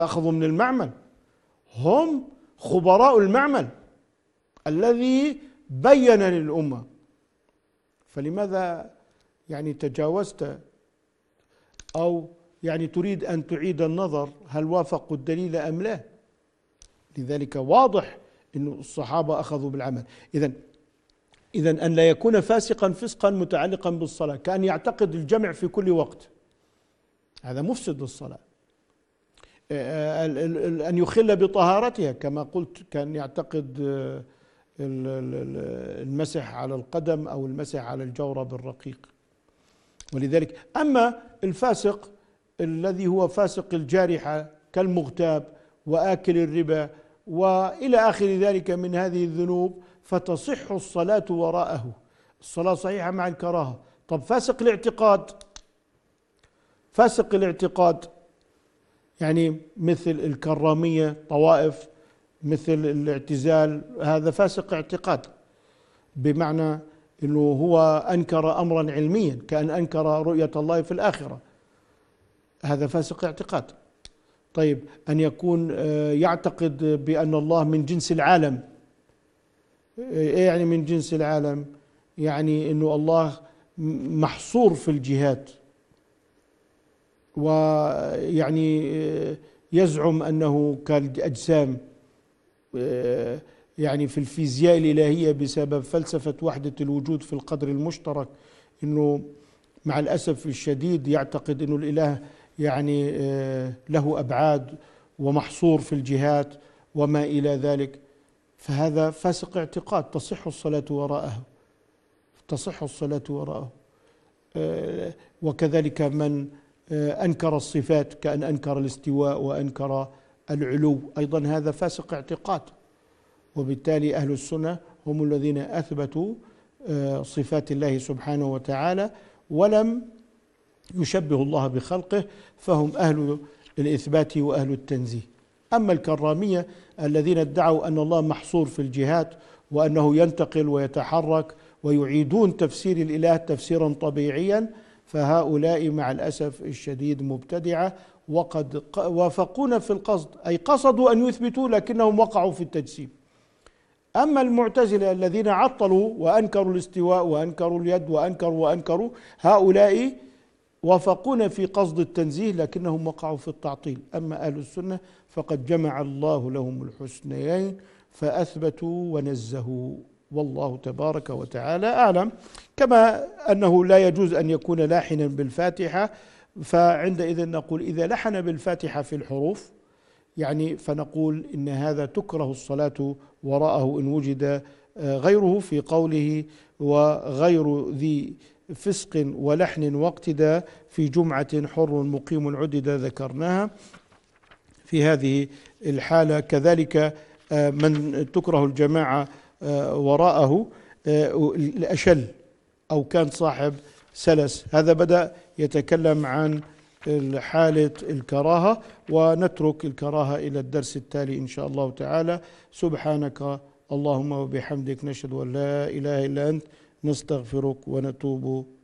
أخذوا من المعمل، هم خبراء المعمل الذي بين للأمة. فلماذا يعني تجاوزت أو يعني تريد أن تعيد النظر هل وافقوا الدليل أم لا؟ لذلك واضح أن الصحابة أخذوا بالعمل. إذن أن لا يكون فاسقا فسقا متعلقا بالصلاة، كأن يعتقد الجمع في كل وقت، هذا مفسد للصلاة. أن يخل بطهارتها كما قلت، كان يعتقد المسح على القدم أو المسح على الجورب الرقيق. ولذلك أما الفاسق الذي هو فاسق الجارحة كالمغتاب وآكل الربا وإلى آخر ذلك من هذه الذنوب فتصح الصلاة وراءه، الصلاة صحيحة مع الكراهة. طب فاسق الاعتقاد، فاسق الاعتقاد يعني مثل الكرامية طوائف، مثل الاعتزال، هذا فاسق اعتقاد، بمعنى أنه هو أنكر أمرا علميا كأن أنكر رؤية الله في الآخرة، هذا فاسق اعتقاد. طيب أن يكون يعتقد بأن الله من جنس العالم، إيه يعني من جنس العالم؟ يعني أنه الله محصور في الجهات، ويعني يزعم أنه كالأجسام، يعني في الفيزياء الإلهية بسبب فلسفة وحدة الوجود في القدر المشترك، أنه مع الأسف الشديد يعتقد أنه الإله يعني له أبعاد ومحصور في الجهات وما إلى ذلك، فهذا فاسق اعتقاد تصح الصلاة وراءه، تصح الصلاة وراءه. وكذلك من أنكر الصفات كأن أنكر الاستواء وأنكر العلو، أيضا هذا فاسق اعتقاد. وبالتالي أهل السنة هم الذين أثبتوا صفات الله سبحانه وتعالى ولم يشبهوا الله بخلقه، فهم أهل الإثبات وأهل التنزيه. أما الكرامية الذين ادعوا أن الله محصور في الجهات وأنه ينتقل ويتحرك ويعيدون تفسير الإله تفسيرا طبيعيا، فهؤلاء مع الأسف الشديد مبتدعة، وقد وافقونا في القصد، أي قصدوا أن يثبتوا لكنهم وقعوا في التجسيم. أما المعتزلة الذين عطلوا وأنكروا الاستواء وأنكروا اليد وأنكروا هؤلاء وافقونا في قصد التنزيه لكنهم وقعوا في التعطيل. أما أهل السنة فقد جمع الله لهم الحسنيين فأثبتوا ونزهوا، والله تبارك وتعالى أعلم. كما أنه لا يجوز أن يكون لاحنا بالفاتحة، فعندئذ نقول إذا لحن بالفاتحة في الحروف يعني فنقول إن هذا تكره الصلاة وراءه إن وجد غيره، في قوله وغير ذي فسق ولحن واقتدى في جمعة حر مقيم عدد، ذكرناها في هذه الحالة. كذلك من تكره الجماعة وراءه الأشل أو كان صاحب سلس، هذا بدأ يتكلم عن حالة الكراهة، ونترك الكراهة إلى الدرس التالي إن شاء الله تعالى. سبحانك اللهم وبحمدك نشهد أن لا إله إلا أنت نستغفرك ونتوب